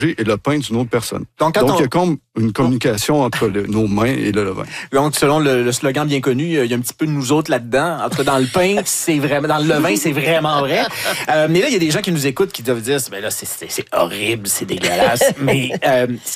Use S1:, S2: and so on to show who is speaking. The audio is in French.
S1: et le pain d'une autre personne.
S2: Donc
S1: il y a comme une communication entre nos mains et le levain.
S2: Donc, selon le slogan bien connu, il y a un petit peu de nous autres là-dedans. En tout cas, dans le pain, c'est vraiment, dans le levain, c'est vraiment vrai. Mais là, il y a des gens qui nous écoutent qui doivent dire, ben là, c'est horrible, c'est dégueulasse. Mais